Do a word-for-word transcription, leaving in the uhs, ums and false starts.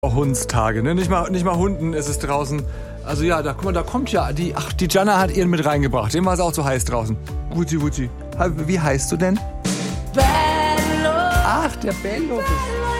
Hundstage, ne? Nicht mal, nicht mal Hunden ist es draußen. Also ja, da, guck mal, da kommt ja die, ach, die Jana hat ihren mit reingebracht. Dem war es auch zu heiß draußen. Wuzi, Wuzi. Wie heißt du denn? Bello. Ach, der Bello.